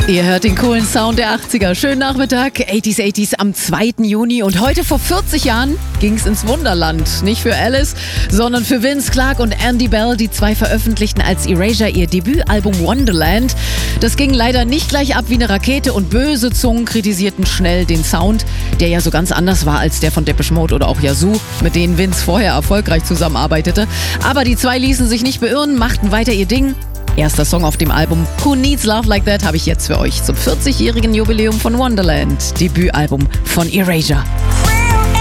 Ihr hört den coolen Sound der 80er. Schönen Nachmittag, 80s am 2. Juni. Und heute vor 40 Jahren ging's ins Wunderland. Nicht für Alice, sondern für Vince Clarke und Andy Bell. Die zwei veröffentlichten als Erasure ihr Debütalbum Wonderland. Das ging leider nicht gleich ab wie eine Rakete und böse Zungen kritisierten schnell den Sound, der ja so ganz anders war als der von Depeche Mode oder auch Yazoo, mit denen Vince vorher erfolgreich zusammenarbeitete. Aber die zwei ließen sich nicht beirren, machten weiter ihr Ding. Erster Song auf dem Album Who Needs Love Like That habe ich jetzt für euch zum 40-jährigen Jubiläum von Wonderland. Debütalbum von Erasure.